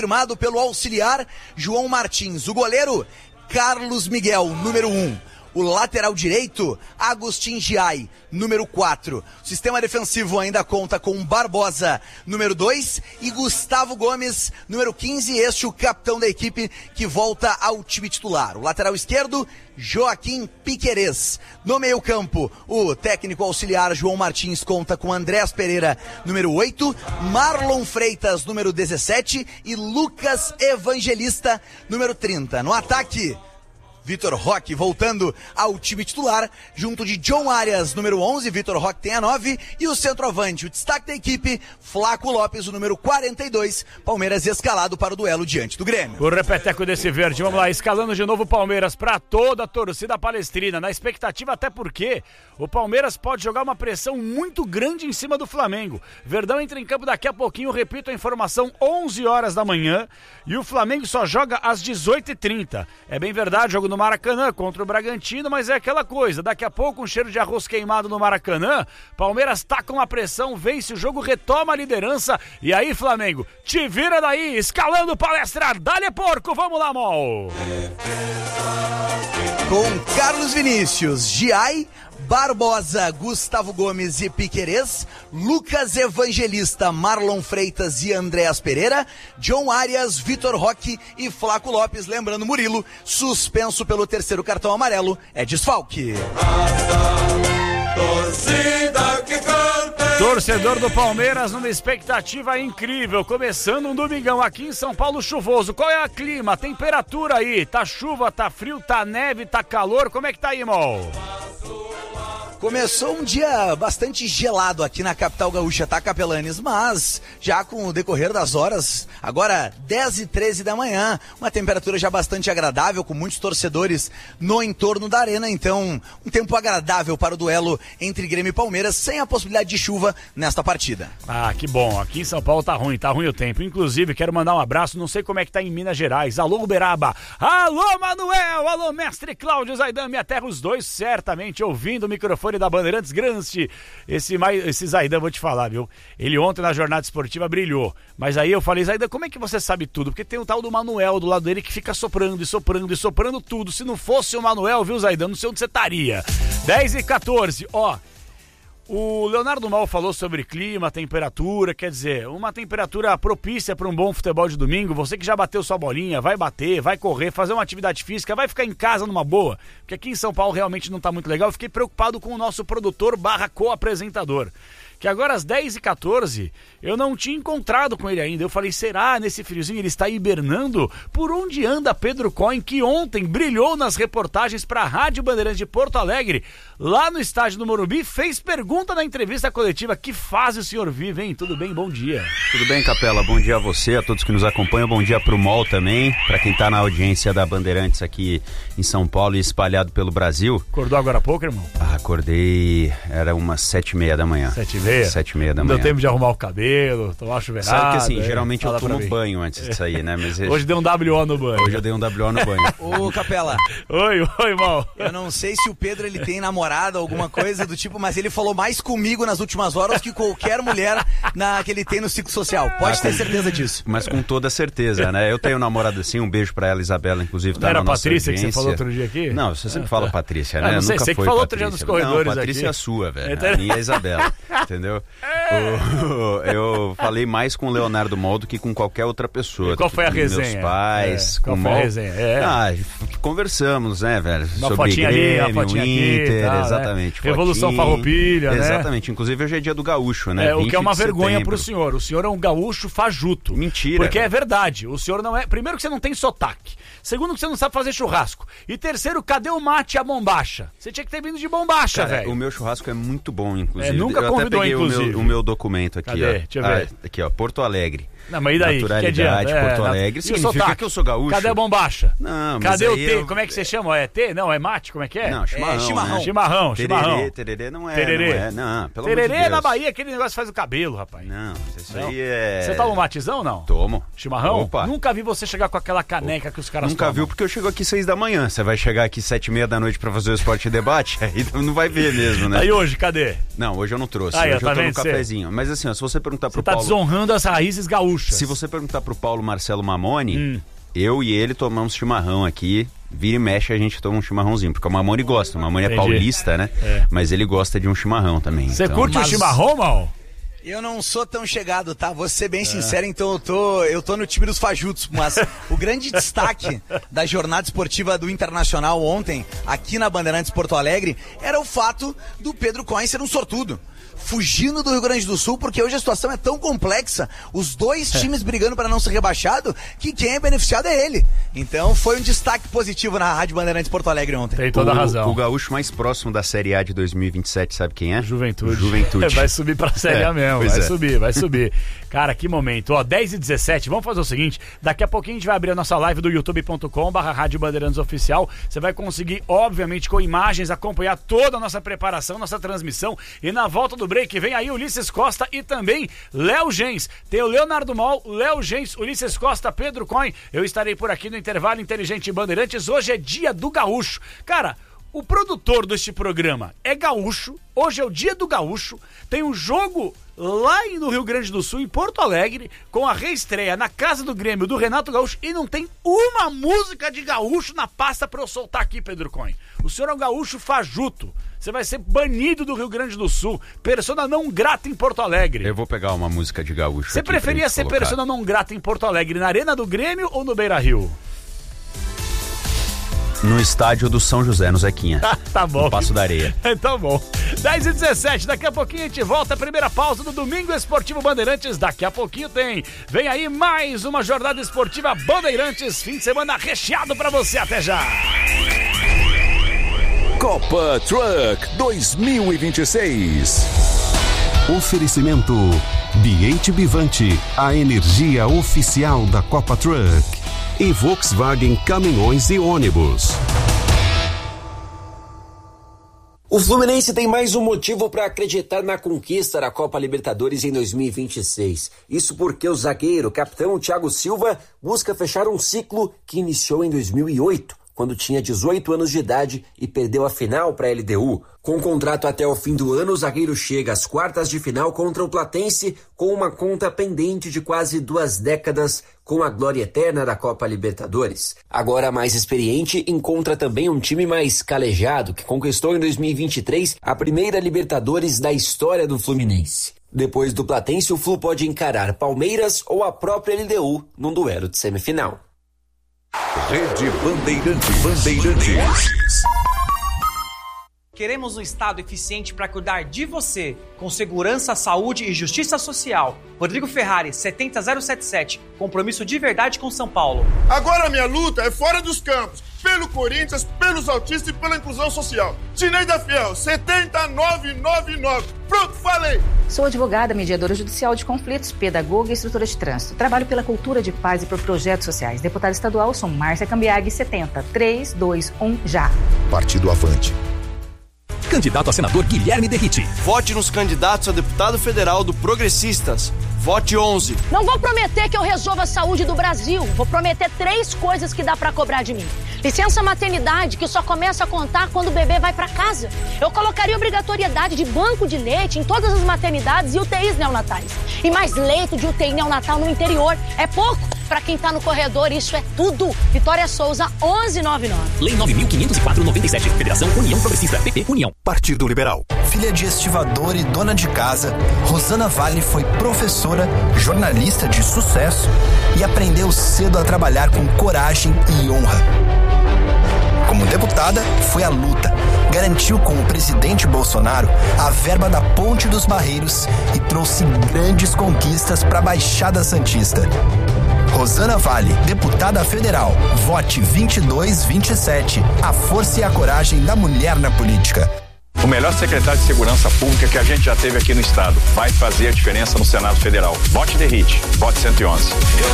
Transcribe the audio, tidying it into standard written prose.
Firmado pelo auxiliar João Martins. O goleiro, Carlos Miguel, número 1. O lateral direito, Agustin Giai, número 4. O sistema defensivo ainda conta com Barbosa, número 2, e Gustavo Gomes, número 15, este o capitão da equipe que volta ao time titular. O lateral esquerdo, Joaquim Piquerez. No meio campo, o técnico auxiliar João Martins conta com Andrés Pereira, número 8, Marlon Freitas, número 17 e Lucas Evangelista, número 30. No ataque, Vitor Roque voltando ao time titular, junto de John Arias, número 11, Vitor Roque tem a 9, e o centroavante, o destaque da equipe, Flaco Lopes, o número 42, Palmeiras escalado para o duelo diante do Grêmio. O repeteco desse verde, vamos lá, escalando de novo o Palmeiras para toda a torcida palestrina, na expectativa até porque o Palmeiras pode jogar uma pressão muito grande em cima do Flamengo. Verdão entra em campo daqui a pouquinho, repito a informação, 11 horas da manhã, e o Flamengo só joga às 18h30. É bem verdade, jogo no Maracanã contra o Bragantino, mas é aquela coisa, daqui a pouco um cheiro de arroz queimado no Maracanã, Palmeiras tá com a pressão, vence o jogo, retoma a liderança, e aí Flamengo, te vira daí, escalando palestra, dá-lhe porco, vamos lá, Mol! Com Carlos Vinícius, Giai, Barbosa, Gustavo Gomes e Piquerez, Lucas Evangelista, Marlon Freitas e Andrés Pereira, John Arias, Vitor Roque e Flaco Lopes, lembrando Murilo, suspenso pelo terceiro cartão amarelo, é desfalque. Torcedor do Palmeiras numa expectativa incrível, começando um domingão aqui em São Paulo chuvoso. Qual é a clima, a temperatura aí? Tá chuva, tá frio, tá neve, tá calor, como é que tá aí, Mol? Começou um dia bastante gelado aqui na capital gaúcha, tá, Capelanes? Mas já com o decorrer das horas, agora 10h13 da manhã, uma temperatura já bastante agradável, com muitos torcedores no entorno da arena. Então, um tempo agradável para o duelo entre Grêmio e Palmeiras, sem a possibilidade de chuva nesta partida. Ah, que bom. Aqui em São Paulo tá ruim o tempo. Inclusive, quero mandar um abraço, não sei como é que tá em Minas Gerais. Alô, Uberaba. Alô, Manuel. Alô, mestre Cláudio Zaidan, minha terra, os dois certamente ouvindo o microfone da Bandeirantes Granste. Esse Zaidan, vou te falar, viu? Ele ontem na jornada esportiva brilhou. Mas aí eu falei, Zaidan, como é que você sabe tudo? Porque tem o tal do Manuel do lado dele que fica soprando e soprando e soprando tudo. Se não fosse o Manuel, viu, Zaidan? Não sei onde você estaria. 10h14, ó. O Leonardo Mal falou sobre clima, temperatura, quer dizer, uma temperatura propícia para um bom futebol de domingo. Você que já bateu sua bolinha, vai bater, vai correr, fazer uma atividade física, vai ficar em casa numa boa, porque aqui em São Paulo realmente não tá muito legal. Eu fiquei preocupado com o nosso produtor / co-apresentador, que agora às 10h14 eu não tinha encontrado com ele ainda. Eu falei, será nesse friozinho ele está hibernando? Por onde anda Pedro Cohen, que ontem brilhou nas reportagens para a Rádio Bandeirantes de Porto Alegre, lá no estádio do Morumbi, fez pergunta na entrevista coletiva. Que fase o senhor vive, hein? Tudo bem? Bom dia. Tudo bem, Capela? Bom dia a você, a todos que nos acompanham. Bom dia pro Mol também, para quem tá na audiência da Bandeirantes aqui em São Paulo e espalhado pelo Brasil. Acordou agora há pouco, irmão? Acordei, era umas 7h30 da manhã. 7h30? 7h30 da manhã. Deu tempo de arrumar o cabelo, tomar chuveirada. Sabe que assim, geralmente eu tomo banho antes de sair, né? Mas hoje deu um WO no banho. Hoje eu dei um WO no banho. Ô, Capela. Oi, irmão. Eu não sei se o Pedro ele tem namorada, alguma coisa do tipo, mas ele falou mais comigo nas últimas horas que qualquer mulher que ele tem no ciclo social. Pode ter certeza disso. Mas com toda certeza, né? Eu tenho namorada assim, um beijo pra ela, Isabela, inclusive tá na nossa Patrícia audiência. Que você falou outro dia aqui? Não, você sempre fala Patrícia, né? Não sei, nunca você foi que falou Patrícia. outro dia nos corredores. Não, Patrícia aqui. É a sua, velho. A minha é a Isabela, entendeu? Eu falei mais com o Leonardo Mol do que com qualquer outra pessoa. E qual foi a resenha? Meus pais, com qual foi a resenha? Conversamos, né, velho? Uma sobre fotinha Grêmio, ali, uma fotinha Inter, aqui, exatamente. Né? Revolução Farroupilha, né? Exatamente, inclusive hoje é dia do gaúcho, né? O que é uma vergonha setembro. pro senhor. O senhor é um gaúcho fajuto. Mentira. Porque é verdade, o senhor não é... Primeiro que você não tem sotaque. Segundo que você não sabe fazer churrasco. E terceiro, cadê o mate e a bombacha? Você tinha que ter vindo de bombacha, velho. O meu churrasco é muito bom, inclusive. Nunca convidou, até peguei inclusive. o meu documento aqui, cadê? ó. Deixa eu ver. Aqui, ó, Porto Alegre. Não, mas e daí? Naturalidade, Porto Alegre. Significa que eu sou gaúcho. Cadê a bombacha? Não, mas cadê o T? eu... Como é que você chama? É T? Não, é mate? Como é que é? Não, chimarrão. Chimarrão. Tererê não é. Tererê. Não, pelo amor de Deus. Tererê na Bahia, aquele negócio que faz o cabelo, rapaz. Não, isso aí é... Você toma um matezão, não? Tomo. Chimarrão? Opa. Nunca vi você chegar com aquela caneca que os caras Nunca tomam. viu, porque eu chego aqui 6 da manhã. Você vai chegar aqui 7h30 da noite pra fazer o Esporte e Debate? Aí não vai ver mesmo, né? Aí hoje, cadê? Não, hoje eu não trouxe. Aí, hoje tá eu tô vendo no cafezinho. Mas assim, ó, se você perguntar pro Paulo... Você tá desonrando as raízes gaúchas. gaúchas. Se você perguntar pro Paulo Marcelo Mamoni, eu e ele tomamos chimarrão aqui. Vira e mexe, a gente toma um chimarrãozinho, porque o Mamoni gosta. O Mamoni é paulista, né? Mas ele gosta de um chimarrão também. Você curte o chimarrão, Mal? Eu não sou tão chegado, tá? Vou ser bem sincero, então eu tô no time dos fajutos, mas o grande destaque da jornada esportiva do Internacional ontem, aqui na Bandeirantes Porto Alegre, era o fato do Pedro Cohen ser um sortudo. Fugindo do Rio Grande do Sul, porque hoje a situação é tão complexa, os dois times brigando para não ser rebaixado, que quem é beneficiado é ele. Então foi um destaque positivo na Rádio Bandeirantes Porto Alegre ontem. Tem toda a razão. O gaúcho mais próximo da Série A de 2027, sabe quem é? Juventude. Juventude. Vai subir pra Série A mesmo, vai subir. Cara, que momento. Ó, 10h17, vamos fazer o seguinte, daqui a pouquinho a gente vai abrir a nossa live do youtube.com/Rádio Bandeirantes Oficial. Você vai conseguir, obviamente, com imagens, acompanhar toda a nossa preparação, nossa transmissão, e na volta do break vem aí Ulisses Costa e também Léo Gens. Tem o Leonardo Mol, Léo Gens, Ulisses Costa, Pedro Cohen. Eu estarei por aqui no Intervalo Inteligente Bandeirantes. Hoje é dia do gaúcho. Cara, o produtor deste programa é gaúcho. Hoje é o dia do gaúcho. Tem um jogo lá no Rio Grande do Sul, em Porto Alegre, com a reestreia na Casa do Grêmio do Renato Gaúcho, e não tem uma música de gaúcho na pasta pra eu soltar aqui, Pedro Cohen. O senhor é um gaúcho fajuto. Você vai ser banido do Rio Grande do Sul. Persona não grata em Porto Alegre. Eu vou pegar uma música de gaúcho. Você preferia ser persona não grata em Porto Alegre, na Arena do Grêmio ou no Beira-Rio? No estádio do São José, no Zequinha. Tá bom. No Passo da Areia. Tá bom. 10h17, daqui a pouquinho a gente volta. A primeira pausa do Domingo Esportivo Bandeirantes. Daqui a pouquinho tem. Vem aí mais uma jornada esportiva Bandeirantes. Fim de semana recheado pra você. Até já. Copa Truck 2026. Oferecimento Biate Bivante, a energia oficial da Copa Truck. E Volkswagen Caminhões e Ônibus. O Fluminense tem mais um motivo para acreditar na conquista da Copa Libertadores em 2026. Isso porque o zagueiro, capitão Thiago Silva, busca fechar um ciclo que iniciou em 2008. Quando tinha 18 anos de idade e perdeu a final para a LDU. Com o contrato até o fim do ano, o zagueiro chega às quartas de final contra o Platense com uma conta pendente de quase 2 décadas com a glória eterna da Copa Libertadores. Agora mais experiente, encontra também um time mais calejado que conquistou em 2023 a primeira Libertadores da história do Fluminense. Depois do Platense, o Flu pode encarar Palmeiras ou a própria LDU num duelo de semifinal. Rede Bandeirantes. Queremos um Estado eficiente para cuidar de você, com segurança, saúde e justiça social. Rodrigo Ferrari, 70077. Compromisso de verdade com São Paulo. Agora minha luta é fora dos campos. Pelo Corinthians, pelos autistas e pela inclusão social. Tineida Fiel, 70999. Pronto, falei! Sou advogada, mediadora judicial de conflitos, pedagoga e instrutora de trânsito. Trabalho pela cultura de paz e por projetos sociais. Deputada estadual, sou Márcia Cambiaghi, 70321 já. Partido Avante. Candidato a senador Guilherme Derrite. Vote nos candidatos a deputado federal do Progressistas. Vote 11. Não vou prometer que eu resolva a saúde do Brasil. Vou prometer 3 coisas que dá pra cobrar de mim. Licença maternidade, que só começa a contar quando o bebê vai pra casa. Eu colocaria obrigatoriedade de banco de leite em todas as maternidades e UTIs neonatais. E mais leito de UTI neonatal no interior. É pouco? Pra quem tá no corredor, isso é tudo. Vitória Souza, 1199. Lei 9.504/97. Federação União Progressista. PP União. Partido Liberal. Filha de estivador e dona de casa, Rosana Vale foi professora, jornalista de sucesso e aprendeu cedo a trabalhar com coragem e honra. Como deputada, foi à luta, garantiu com o presidente Bolsonaro a verba da Ponte dos Barreiros e trouxe grandes conquistas para a Baixada Santista. Rosana Vale, deputada federal, vote 2227, a força e a coragem da mulher na política. O melhor secretário de Segurança Pública que a gente já teve aqui no estado vai fazer a diferença no Senado Federal. Vote Derrite, vote 111.